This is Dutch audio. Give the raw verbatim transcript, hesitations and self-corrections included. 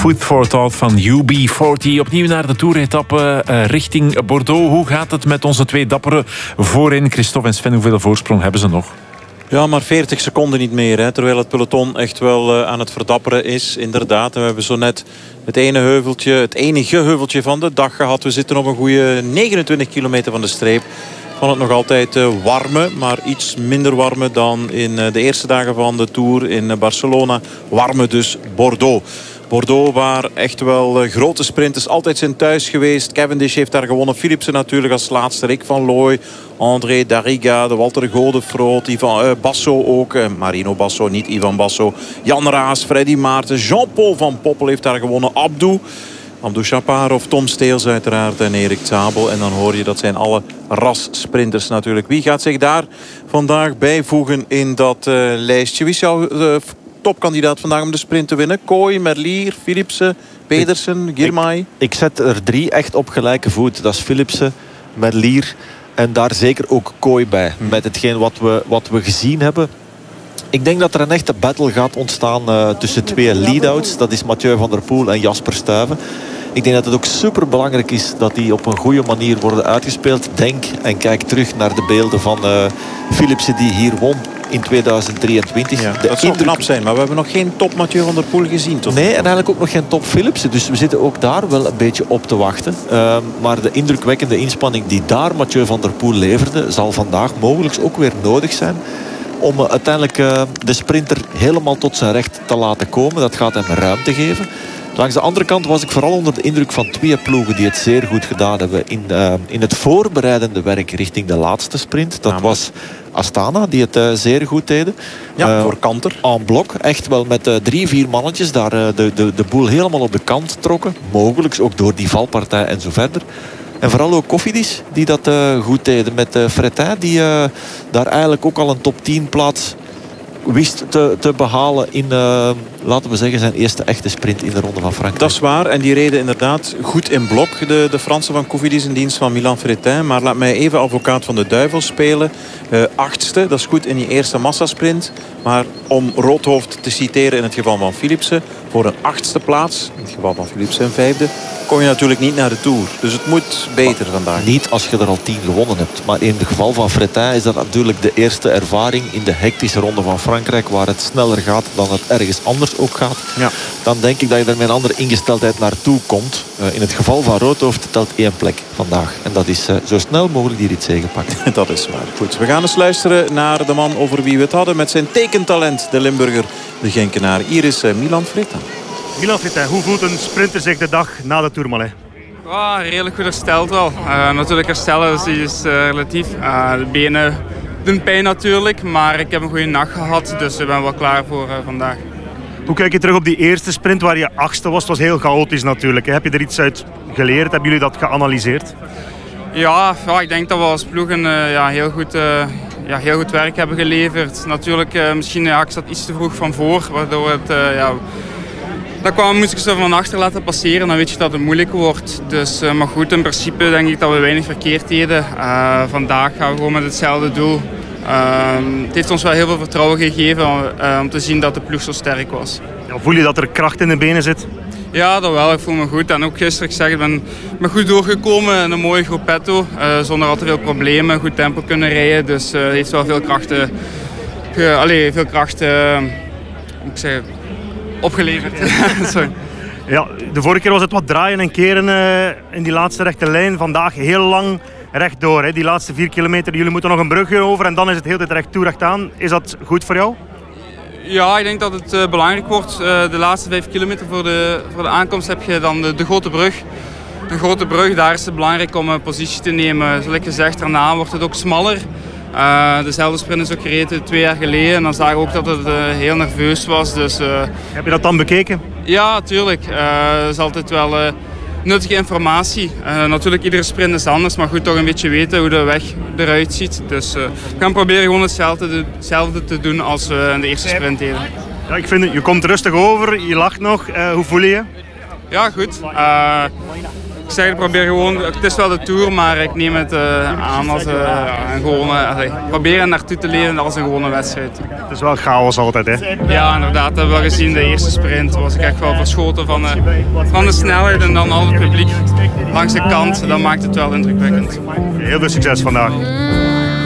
Food for Thought van U B veertig. Opnieuw naar de toeretappe uh, richting Bordeaux. Hoe gaat het met onze twee dapperen voorin? Christophe en Sven, hoeveel voorsprong hebben ze nog? Ja, maar veertig seconden niet meer. Hè, terwijl het peloton echt wel uh, aan het verdapperen is. Inderdaad, we hebben zo net het ene heuveltje, het enige heuveltje van de dag gehad. We zitten op een goede negenentwintig kilometer van de streep. Van het nog altijd uh, warme, maar iets minder warme dan in uh, de eerste dagen van de Tour in uh, Barcelona. Warme dus Bordeaux. Bordeaux, waar echt wel uh, grote sprinters altijd zijn thuis geweest. Cavendish heeft daar gewonnen. Philipsen natuurlijk als laatste. Rick van Looy, André Darriga, de Walter Godefroot, Ivan uh, Basso ook. Uh, Marino Basso, niet Ivan Basso. Jan Raas, Freddy Maarten, Jean-Paul van Poppel heeft daar gewonnen. Abdou. Abdou Chaparov, Tom Steels uiteraard en Erik Zabel. En dan hoor je, dat zijn alle ras-sprinters natuurlijk. Wie gaat zich daar vandaag bijvoegen in dat uh, lijstje? Wie is jouw uh, topkandidaat vandaag om de sprint te winnen? Kooi, Merlier, Philipsen, Pedersen, Girmay? Ik, ik zet er drie echt op gelijke voet. Dat is Philipsen, Merlier en daar zeker ook Kooi bij. Hmm. Met hetgeen wat we, wat we gezien hebben. Ik denk dat er een echte battle gaat ontstaan uh, tussen twee lead-outs. Dat is Mathieu van der Poel en Jasper Stuyven. Ik denk dat het ook super belangrijk is dat die op een goede manier worden uitgespeeld. Denk en kijk terug naar de beelden van uh, Philipsen die hier won in tweeduizend drieëntwintig. Ja, dat zou knap zijn, maar we hebben nog geen top Mathieu van der Poel gezien. Toch? Nee, en eigenlijk ook nog geen top Philipsen. Dus we zitten ook daar wel een beetje op te wachten. Uh, maar de indrukwekkende inspanning die daar Mathieu van der Poel leverde, zal vandaag mogelijk ook weer nodig zijn om uh, uiteindelijk uh, de sprinter helemaal tot zijn recht te laten komen. Dat gaat hem ruimte geven. Langs de andere kant was ik vooral onder de indruk van twee ploegen die het zeer goed gedaan hebben in, uh, in het voorbereidende werk richting de laatste sprint. Dat Namelijk. was Astana, die het uh, zeer goed deden. Ja, uh, voor Kanter. En blok, echt wel met uh, drie, vier mannetjes daar uh, de, de, de boel helemaal op de kant trokken. Mogelijk ook door die valpartij en zo verder. En vooral ook Cofidis, die dat uh, goed deden met uh, Fretin, die uh, daar eigenlijk ook al een top tien plaats wist te, te behalen in, uh, laten we zeggen, zijn eerste echte sprint in de Ronde van Frankrijk. Dat is waar. En die reden inderdaad goed in blok. De, de Fransen van Cofidis in dienst van Milan Fretin. Maar laat mij even advocaat van de duivel spelen. Uh, achtste, dat is goed in die eerste massasprint. Maar om Roodhoofd te citeren in het geval van Philipsen, voor een achtste plaats, in het geval van Philipsen een vijfde, kom je natuurlijk niet naar de Tour. Dus het moet beter vandaag. Niet als je er al tien gewonnen hebt. Maar in het geval van Fretin is dat natuurlijk de eerste ervaring in de hectische Ronde van Frankrijk, waar het sneller gaat dan het ergens anders ook gaat. Ja. Dan denk ik dat je er met een andere ingesteldheid naartoe komt. Uh, in het geval van Roodhoofd telt één plek vandaag. En dat is uh, zo snel mogelijk die rit zegepakt. Dat is waar. Goed, we gaan eens luisteren naar de man over wie we het hadden met zijn tekentalent, de Limburger, de Genkenaar. Hier is uh, Milan Fretin. Milan Fretin, hoe voelt een sprinter zich de dag na de Tourmalet? Oh, redelijk goed hersteld wel. Uh, natuurlijk herstellen is, is uh, relatief. Uh, de benen doen pijn natuurlijk, maar ik heb een goede nacht gehad, dus ik ben wel klaar voor uh, vandaag. Hoe kijk je terug op die eerste sprint waar je achtste was? Het was heel chaotisch natuurlijk. Heb je er iets uit geleerd? Hebben jullie dat geanalyseerd? Ja, ja ik denk dat we als ploeg een uh, ja, heel, goed, uh, ja, heel goed werk hebben geleverd. Natuurlijk, uh, misschien ja, ik zat iets te vroeg van voor, waardoor het... Uh, ja, Dat kwam, moest ik ze van achter laten passeren, dan weet je dat het moeilijk wordt. Dus, uh, maar goed, in principe denk ik dat we weinig verkeerd deden. Uh, vandaag gaan we gewoon met hetzelfde doel. Uh, het heeft ons wel heel veel vertrouwen gegeven uh, om te zien dat de ploeg zo sterk was. Ja, voel je dat er kracht in de benen zit? Ja, dat wel. Ik voel me goed. En ook gisteren, ik zeg, ik ben, ben goed doorgekomen in een mooie gruppetto. Uh, zonder al te veel problemen, goed tempo kunnen rijden. Dus uh, het heeft wel veel kracht, uh, ge, allez, veel kracht uh, moet ik zeggen, opgeleverd. Sorry. Ja, de vorige keer was het wat draaien en keren uh, in die laatste rechte lijn. Vandaag heel lang rechtdoor. Hè. Die laatste vier kilometer, jullie moeten nog een brugje over en dan is het heel de tijd recht toe, recht aan. Is dat goed voor jou? Ja, ik denk dat het uh, belangrijk wordt. Uh, de laatste vijf kilometer voor de, voor de aankomst heb je dan de, de grote brug. De grote brug, daar is het belangrijk om een positie te nemen. Zoals gezegd, daarna wordt het ook smaller. Uh, dezelfde sprint is ook gereden twee jaar geleden. En dan zagen we ook dat het uh, heel nerveus was. Dus, uh, heb je dat dan bekeken? Ja, tuurlijk. Uh, dat is altijd wel uh, nuttige informatie. Uh, natuurlijk, iedere sprint is anders. Maar goed, toch een beetje weten hoe de weg eruit ziet. Dus uh, we gaan proberen gewoon hetzelfde, hetzelfde te doen als we in de eerste sprint deden. Ja, ik vind het, je komt rustig over, je lacht nog. Uh, hoe voel je je? Ja, goed. Uh, zeg, ik probeer gewoon, het is wel de Tour, maar ik neem het uh, aan als uh, een gewone, allee, probeer er naartoe te leven als een gewone wedstrijd. Het is wel chaos altijd, hè? Ja, inderdaad, dat hebben we gezien. De eerste sprint was ik echt wel verschoten van, uh, van de snelheid en dan al het publiek langs de kant. Dat maakt het wel indrukwekkend. Heel veel succes vandaag.